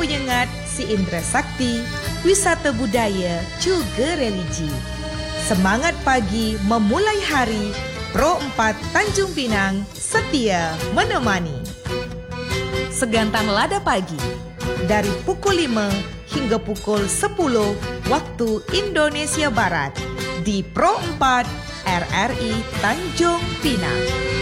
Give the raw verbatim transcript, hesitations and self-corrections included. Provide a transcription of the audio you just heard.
penyengat si Indra Sakti, wisata budaya juga religi. Semangat pagi memulai hari, Pro empat Tanjung Pinang setia menemani. Segantang Lada Pagi dari pukul lima hingga pukul sepuluh waktu Indonesia Barat di Pro empat R R I Tanjung Pinang.